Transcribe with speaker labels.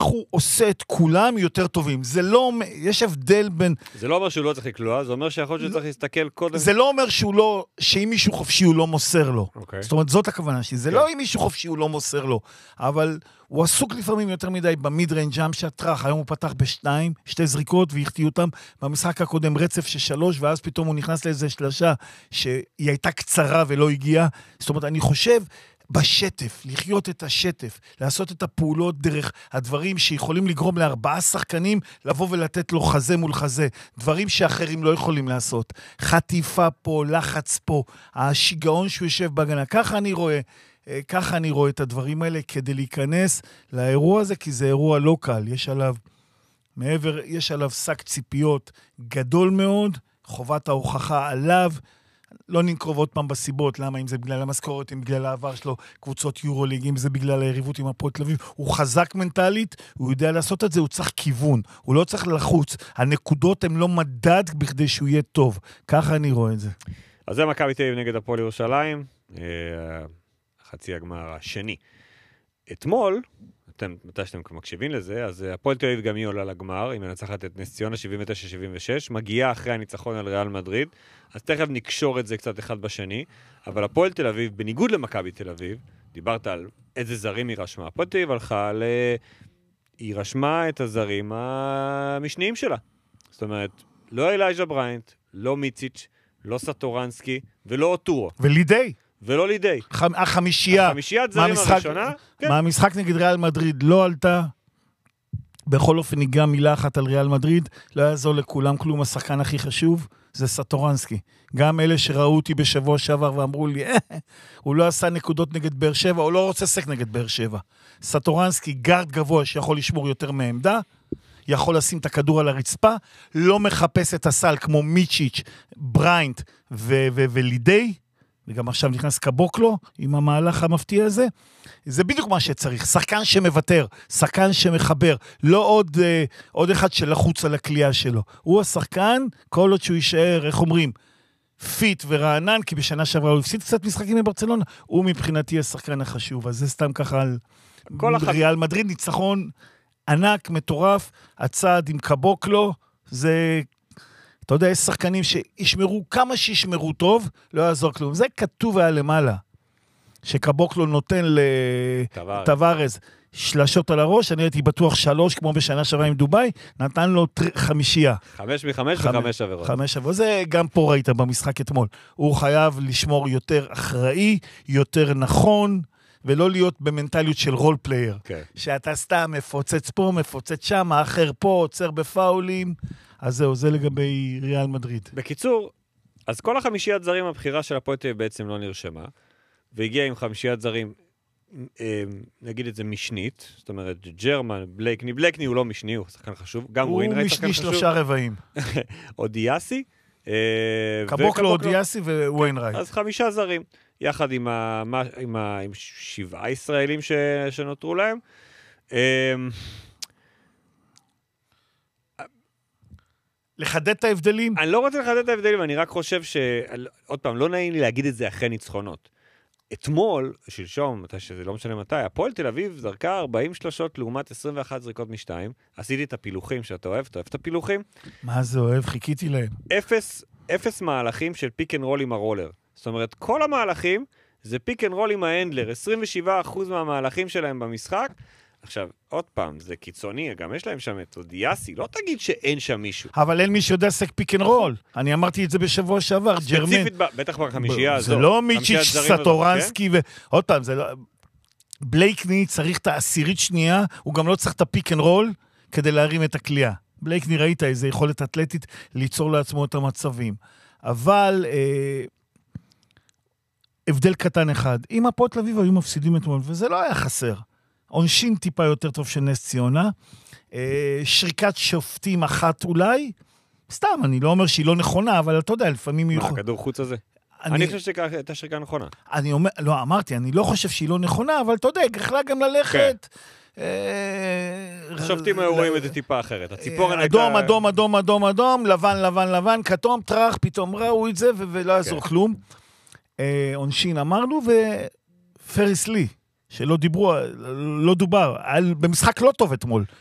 Speaker 1: הוא עושה את כולם יותר טובים. זה לא, יש הבדל בין...
Speaker 2: זה לא אומר שהוא לא צריך לקלוע, זה אומר שיכול להיות שצריך להסתכל קודם...
Speaker 1: זה לא אומר שאם מישהו חופשי הוא לא מוסר לו. זאת אומרת, זאת הכוונה שלי. זה לא אם מישהו חופשי הוא לא מוסר לו, אבל הוא עסוק לפעמים יותר מדי במיד-ריינג' ג'אמפ שהטרח. היום הוא פתח שתי זריקות והחטיא אותם בממשחק הקודם רצף של 3, ואז פתאום הוא נכנס לאיזה שלשה שהיא הייתה קצרה ולא הגיעה. זאת אומרת, אני חושב... בשטף, לחיות את השטף, לעשות את הפעולות דרך הדברים שיכולים לגרום ל4 שחקנים לבוא ולתת לו חזה מול חזה, דברים שאחרים לא יכולים לעשות. חטיפה פה, לחץ פה, השיגעון שהוא יושב בהגנה. ככה אני רואה את הדברים האלה כדי להיכנס לאירוע הזה, כי זה אירוע לא קל. יש עליו שק ציפיות גדול מאוד, חובת ההוכחה עליו, לא ננקרוב עוד פעם בסיבות, למה אם זה בגלל המשכורת, אם בגלל העבר שלו, קבוצות יורוליג, אם זה בגלל היריבות עם הפועל תל אביב, הוא חזק מנטלית, הוא יודע לעשות את זה, הוא צריך כיוון, הוא לא צריך לחוץ, הנקודות הן לא מדד בכדי שהוא יהיה טוב, ככה אני רואה את זה.
Speaker 2: אז זה מכבי תל אביב נגד הפועל ירושלים, חצי הגמר השני. אתמול, מתי שאתם מקשיבים לזה, אז הפועל תל אביב גם היא עולה לגמר, היא מנצחת את נס ציונה 79-76, מגיעה אחרי הניצחון על ריאל מדריד, אז תכף נקשור את זה קצת אחד בשני, אבל הפועל תל אביב, בניגוד למכבי תל אביב, דיברת על איזה זרים היא רשמה, הפועל תל אביב הלכה היא רשמה את הזרים המשניים שלה. זאת אומרת, לא אלייג'ה בריינט, לא מיציץ', לא סטורנסקי, ולא אוטורו. ולא לידי. החמישיית זרים הראשונה?
Speaker 1: מהמשחק נגד ריאל מדריד לא עלתה, בכל אופן ניגע מילה אחת על ריאל מדריד, לא יעזור לכולם כלום, השחקן הכי חשוב, זה סטורנסקי. גם אלה שראו אותי בשבוע שעבר ואמרו לי, הוא לא עשה נקודות נגד באר שבע, הוא לא רוצה לשחק נגד באר שבע. סטורנסקי גארד גבוה שיכול לשמור יותר מעמדה, יכול לשים את הכדור על הרצפה, לא מחפש את הסל כמו מיצ'יץ', בריינט ולידי, וגם עכשיו נכנס קבוקלו עם המהלך המפתיע הזה. זה בדיוק מה שצריך. שחקן שמוותר, שחקן שמחבר, לא עוד אחד שלחוץ על הקליעה שלו. הוא השחקן, כל עוד שהוא יישאר, איך אומרים, פיט ורענן, כי בשנה שעברה הוא הפסיד קצת משחקים בברצלונה, הוא מבחינתי השחקן החשוב. אז זה סתם ככה על ריאל מדריד, ניצחון ענק, מטורף, הצעד עם קבוקלו, זה... אתה יודע, יש שחקנים שישמרו, כמה שישמרו טוב, לא יעזור כלום. זה כתוב היה למעלה, שקבוקלו נותן לטווארז שלשות על הראש, אני הייתי בטוח 3, כמו בשנה שעברה עם דוביי, נתן לו 5.
Speaker 2: 5 מ-5 ו5 עבירות.
Speaker 1: 5 עבירות, זה גם פה ראית במשחק אתמול. הוא חייב לשמור יותר אחראי, יותר נכון, ולא להיות במנטליות של רול פלייר. שאתה סתם מפוצץ פה, מפוצץ שם, האחר פה, עוצר בפאולים. אז זהו, זה לגבי ריאל מדריד.
Speaker 2: בקיצור, אז כל החמישיית זרים, הבחירה של הפועל תל אביב בעצם לא נרשמה, והגיעה עם חמישיית זרים, נגיד את זה משנית, זאת אומרת, ג'רמן, בלייקני הוא לא משני, הוא שחקן חשוב, גם ווינרייט שחקן חשוב. הוא משני 3 רבעים.
Speaker 1: אודיאסי. קבוקלו, אודיאסי ווינרייט.
Speaker 2: אז 5 זרים, יחד עם 7 ישראלים שנותרו להם.
Speaker 1: לחדד את ההבדלים?
Speaker 2: אני לא רוצה לחדד את ההבדלים, אני רק חושב עוד פעם, לא נעים לי להגיד את זה אחרי ניצחונות. אתמול, שלשום, שזה לא משנה מתי, הפועל תל אביב זרקה 40 שלשות לעומת 21 זריקות מ-2. עשיתי את הפילוחים שאתה אוהב, אתה אוהב את הפילוחים?
Speaker 1: מה זה אוהב? חיכיתי להם.
Speaker 2: 0 מהלכים של פיק אנד רול עם הרולר. זאת אומרת, כל המהלכים זה פיק אנד רול עם האנדלר. 27% מהמהלכים שלהם במשחק. עכשיו, עוד פעם, זה קיצוני, גם יש להם שם את אודיאסי, לא תגיד שאין שם מישהו.
Speaker 1: אבל אין מי שיודע סק פיק אנד רול. אני אמרתי את זה בשבוע שעבר, ג'רמן.
Speaker 2: ספציפית, בטח בחמישייה הזו.
Speaker 1: זה לא מיצ'יץ' סטורנסקי, עוד פעם, בלייקני צריך את העשירית שנייה, הוא גם לא צריך את הפיק אנד רול, כדי להרים את הקליעה. בלייקני ראית איזה יכולת אתלטית ליצור לעצמו את המצבים. אבל הבדל קטן אחד, אם הפועל תל אביב היו מפסידים אתמול, וזה לא היה חסר. עונשין טיפה יותר טוב של נס ציונה, שריקת שופטים אחת אולי, סתם, אני לא אומר שהיא לא נכונה, אבל אתה יודע, לפעמים היא...
Speaker 2: מה, הכדור חוץ הזה? אני חושב שהייתה שריקה נכונה.
Speaker 1: אני אומר, לא, אמרתי, אני לא חושב שהיא לא נכונה, אבל אתה יודע, יכלה גם ללכת...
Speaker 2: שופטים היו רואים את זה טיפה אחרת.
Speaker 1: אדום, אדום, אדום, אדום, אדום, לבן, לבן, לבן, כתום, טרח, פתאום ראו את זה, ולא יעזור כלום. עונשין אמרנו, ופריס לי. שלא דיברו, לא דובר, במשחק לא טוב אתמול.